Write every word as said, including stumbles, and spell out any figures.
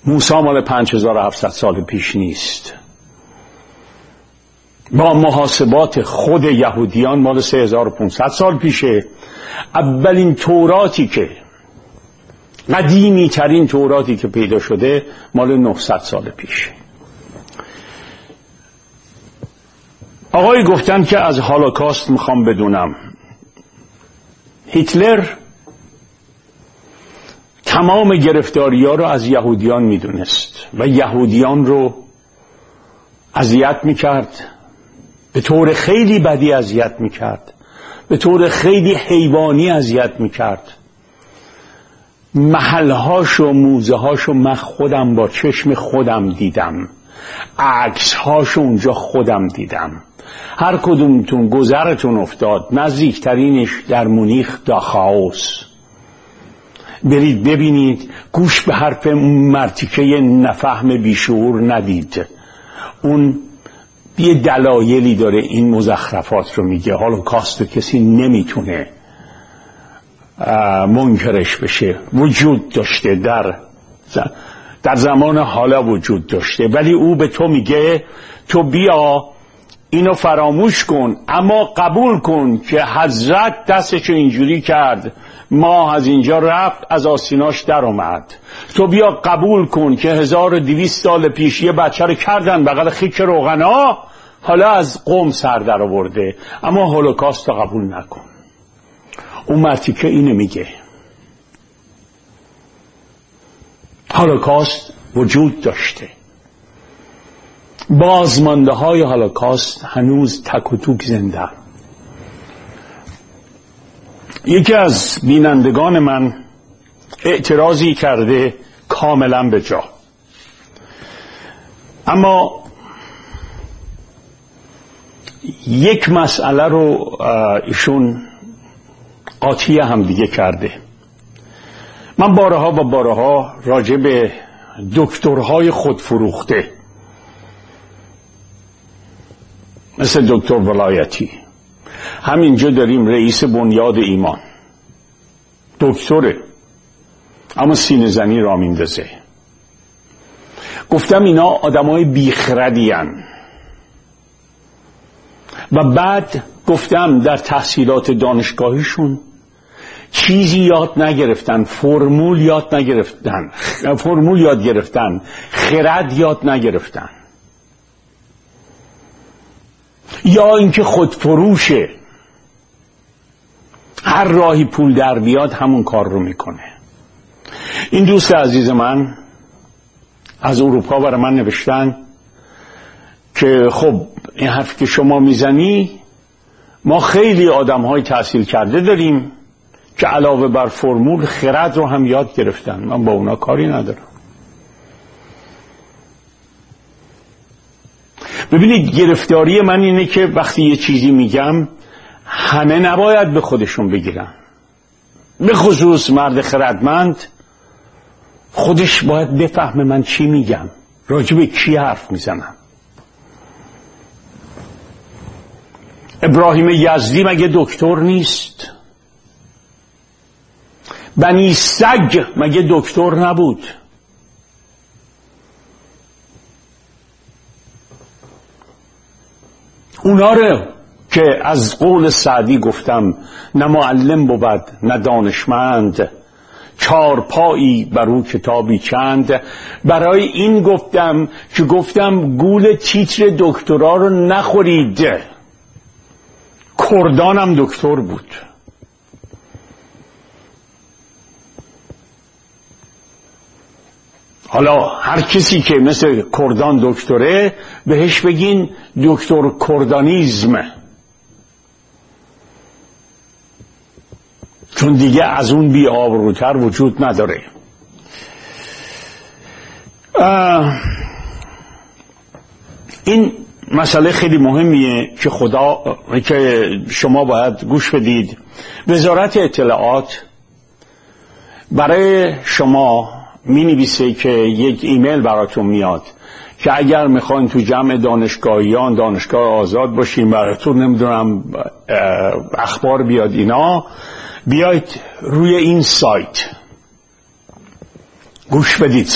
موسی مال پنج هزار و هفتصد سال پیش نیست. با محاسبات خود یهودیان مال سه هزار و پانصد سال پیشه. اولین توراتی که قدیمی ترین توراتی که پیدا شده مال نهصد سال پیشه. آقای گفتن که از هولوکاست میخوام بدونم. هیتلر تمام گرفتاری ها رو از یهودیان میدونست و یهودیان رو اذیت میکرد، به طور خیلی بدی اذیت میکرد، به طور خیلی حیوانی اذیت میکرد. محلهاش و موزهاش من خودم با چشم خودم دیدم، عکسهاش اونجا خودم دیدم. هر کدومتون گذرتون افتاد، نزدیکترینش در مونیخ داخاوس، برید ببینید. گوش به حرف مرتیکه نفهم بیشعور ندید. اون یه دلایلی داره این مزخرفات رو میگه. هولوکاست رو کسی نمیتونه منکرش بشه. وجود داشته، در در زمان حالا وجود داشته، ولی او به تو میگه تو بیا اینو فراموش کن، اما قبول کن که حضرت دستشو اینجوری کرد، ماه از اینجا رفت، از آستیناش در اومد. تو بیا قبول کن که هزار و دویست سال پیش یه بچه رو کردن بغل خیک روغنا، حالا از قوم سر در آورده، اما هولوکاست رو قبول نکن. اون مرتیکه اینو میگه. هولوکاست وجود داشته. بازمانده های هولوکاست هنوز تک و توک زنده. یکی از بینندگان من اعتراضی کرده کاملا به جا، اما یک مسئله رو ایشون قاطی هم دیگه کرده. من بارها و بارها راجع به دکترهای خودفروخته مثل دکتر ولایتی، همینجا داریم رئیس بنیاد ایمان، دکتره اما سینه زنی را میندازه. گفتم اینا آدمای بیخردی هن. و بعد گفتم در تحصیلات دانشگاهیشون چیزی یاد نگرفتن، فرمول یاد نگرفتن، فرمول یاد گرفتن، خرد یاد نگرفتن، یا اینکه خودفروشه، هر راهی پول در بیاد همون کار رو میکنه. این دوست عزیز من از اروپا برای من نوشتن که خب این حرف که شما میزنی، ما خیلی آدم های تحصیل کرده داریم که علاوه بر فرمول خرد رو هم یاد گرفتن، من با اونا کاری ندارم. ببینید گرفتاری من اینه که وقتی یه چیزی میگم همه نباید به خودشون بگیرن، به خصوص مرد خردمند خودش باید بفهمه من چی میگم، راجع به کی حرف میزنم. ابراهیم یزدی مگه دکتر نیست؟ بنی سگ مگه دکتر نبود؟ اونا رو که از قول سعدی گفتم نه معلم بود نه دانشمند، چار پایی برو کتابی چند، برای این گفتم که گفتم گول تیتر دکترا رو نخورید. کردانم دکتر بود. حالا هر کسی که مثل کردان دکتره بهش بگین دکتر کردانیزم، چون دیگه از اون بی آبروتر وجود نداره. این مسئله خیلی مهمیه که خدا که شما باید گوش بدید. وزارت اطلاعات برای شما می نویسه که یک ایمیل براتون میاد که اگر میخواین تو جمع دانشگاهیان دانشگاه آزاد باشین، براتون نمیدونم اخبار بیاد، اینا بیاید روی این سایت گوش بدید.